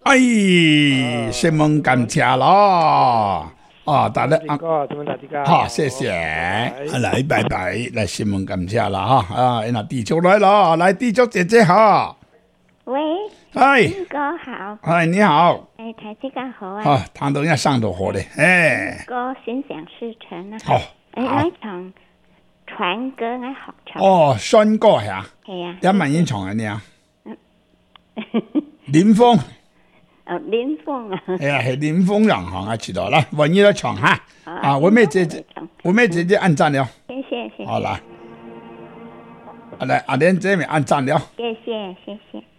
哎，新闻感谢啦。大家好，谢谢，来，拜拜，来新闻感谢啦哈，那地球来了，来地球姐姐好， 喂， 哎， 哥好， 哎，你好， 台这个好啊， 他都要上到火的， 哥心想事成啊， 好， 那场船歌还好唱， 宣歌呀， 系啊， 一万英唱嘅呢，林峰。 林峰啊， 哎呀，系林峰让行啊，知道啦，文艺来唱哈，文妹姐姐按赞了， 谢谢， 好啦，来阿莲姐妹按赞了， 谢谢。